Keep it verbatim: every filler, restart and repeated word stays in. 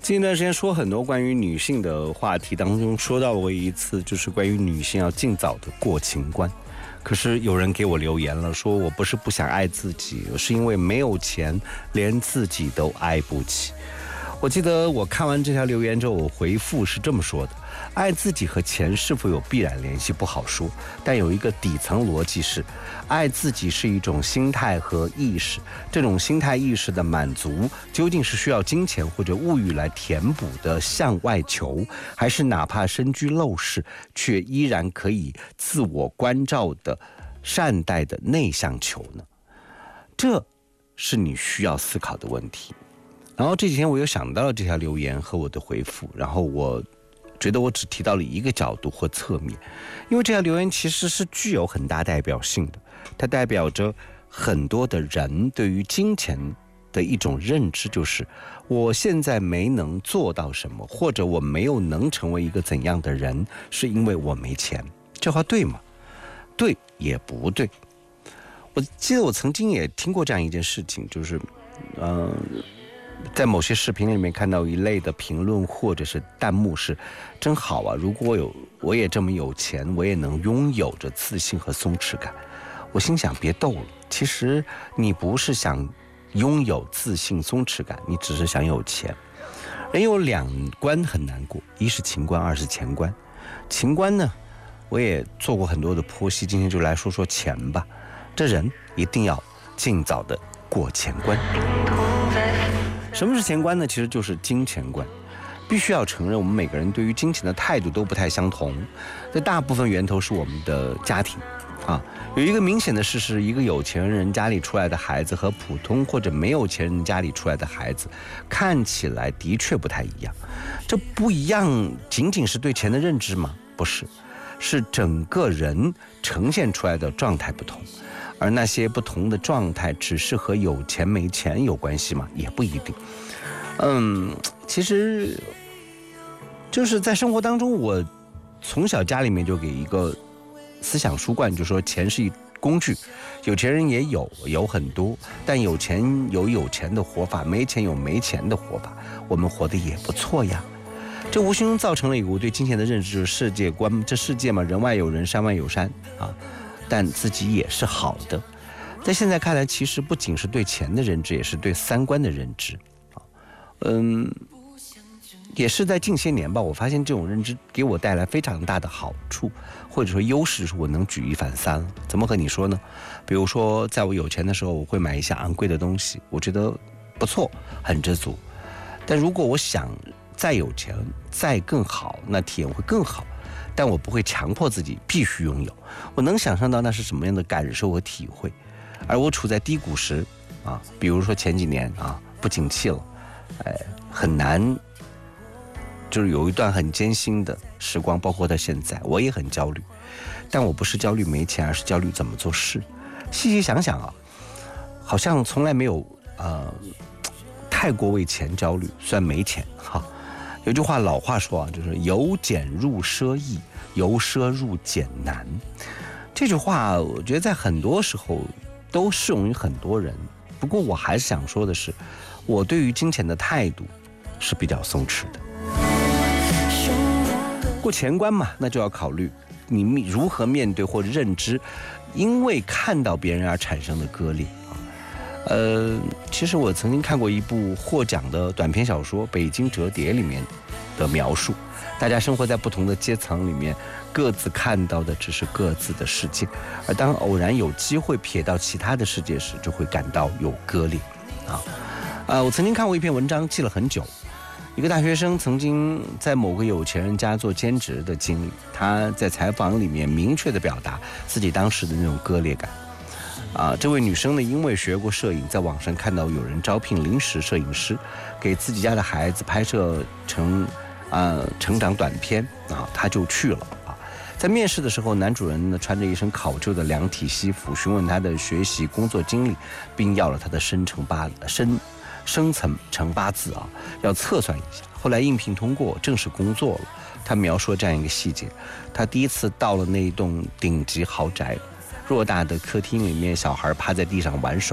近一段时间说很多关于女性的话题当中，说到过一次，就是关于女性要尽早的过情关。可是有人给我留言了，说我不是不想爱自己，是因为没有钱，连自己都爱不起。我记得我看完这条留言之后，我回复是这么说的：爱自己和钱是否有必然联系不好说，但有一个底层逻辑是，爱自己是一种心态和意识，这种心态意识的满足究竟是需要金钱或者物欲来填补的向外求，还是哪怕身居陋室却依然可以自我关照的善待的内向求呢？这是你需要思考的问题。然后这几天我又想到了这条留言和我的回复，然后我觉得我只提到了一个角度或侧面，因为这条留言其实是具有很大代表性的，它代表着很多的人对于金钱的一种认知，就是我现在没能做到什么，或者我没有能成为一个怎样的人，是因为我没钱。这话对吗？对也不对。我记得我曾经也听过这样一件事情，就是嗯、呃在某些视频里面看到一类的评论或者是弹幕是真好啊，如果我有我也这么有钱，我也能拥有着自信和松弛感。我心想别逗了，其实你不是想拥有自信松弛感，你只是想有钱。人有两关很难过，一是情关，二是钱关。情关呢，我也做过很多的剖析，今天就来说说钱吧。这人一定要尽早的过钱关。什么是钱关呢？其实就是金钱关。必须要承认，我们每个人对于金钱的态度都不太相同。这大部分源头是我们的家庭啊。有一个明显的事实，一个有钱人家里出来的孩子和普通或者没有钱人家里出来的孩子，看起来的确不太一样。这不一样仅仅是对钱的认知吗？不是，是整个人呈现出来的状态不同。而那些不同的状态只是和有钱没钱有关系吗？也不一定。嗯，其实就是在生活当中，我从小家里面就给一个思想书灌，就说钱是一工具，有钱人也有有很多，但有钱有有钱的活法，没钱有没钱的活法，我们活得也不错呀。这无形中造成了一个我对金钱的认知，就是世界观，这世界嘛，人外有人，山外有山啊。但自己也是好的，在现在看来，其实不仅是对钱的认知，也是对三观的认知。嗯，也是在近些年吧，我发现这种认知给我带来非常大的好处，或者说优势，是我能举一反三了。怎么和你说呢？比如说，在我有钱的时候，我会买一些昂贵的东西，我觉得不错，很知足。但如果我想再有钱，再更好，那体验会更好。但我不会强迫自己必须拥有，我能想象到那是什么样的感受和体会。而我处在低谷时啊，比如说前几年啊不景气了，哎，很难，就是有一段很艰辛的时光，包括到现在，我也很焦虑。但我不是焦虑没钱，而是焦虑怎么做事。细细想想啊，好像从来没有呃太过为钱焦虑，虽然没钱哈。有句话老话说啊，就是由俭入奢易，由奢入俭难。这句话我觉得在很多时候都适用于很多人。不过我还是想说的是，我对于金钱的态度是比较松弛的。过钱关嘛，那就要考虑你如何面对或者认知因为看到别人而产生的割裂。呃，其实我曾经看过一部获奖的短篇小说《北京折叠》里面的描述，大家生活在不同的阶层里面，各自看到的只是各自的世界，而当偶然有机会瞥到其他的世界时，就会感到有割裂啊。呃，我曾经看过一篇文章，记了很久，一个大学生曾经在某个有钱人家做兼职的经历，他在采访里面明确地表达自己当时的那种割裂感。啊，这位女生呢，因为学过摄影，在网上看到有人招聘临时摄影师，给自己家的孩子拍摄成啊、呃、成长短片啊，她就去了啊。在面试的时候，男主人呢穿着一身考究的量体西服，询问她的学习工作经历，并要了她的生辰八生生辰成八字啊，要测算一下。后来应聘通过，正式工作了。他描述这样一个细节：他第一次到了那一栋顶级豪宅。偌大的客厅里面，小孩趴在地上玩耍。